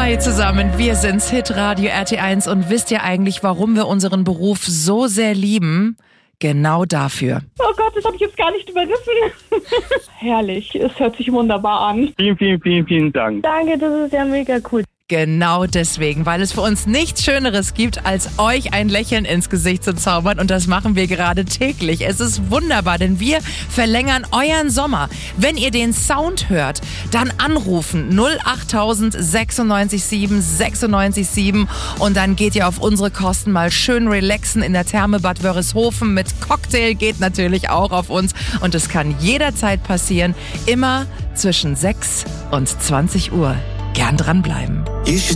Hi zusammen, wir sind's, Hitradio RT1 und wisst ihr eigentlich, warum wir unseren Beruf so sehr lieben? Genau dafür. Oh Gott, das habe ich jetzt gar nicht überrissen. Herrlich, es hört sich wunderbar an. Vielen Dank. Danke, das ist ja mega cool. Genau deswegen, weil es für uns nichts Schöneres gibt, als euch ein Lächeln ins Gesicht zu zaubern. Und das machen wir gerade täglich. Es ist wunderbar, denn wir verlängern euren Sommer. Wenn ihr den Sound hört, dann anrufen 08000 96 7 96 7 und dann geht ihr auf unsere Kosten mal schön relaxen in der Therme Bad Wörishofen. Mit Cocktail geht natürlich auch auf uns. Und es kann jederzeit passieren, immer zwischen 6 und 20 Uhr. Gern dranbleiben.